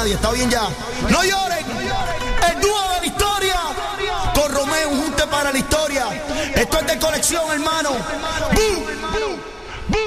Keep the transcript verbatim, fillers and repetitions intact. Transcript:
nadie, está bien ya. No lloren, el dúo de la historia, con Romeo, un junte para la historia. Esto es de colección, hermano. ¡Bum!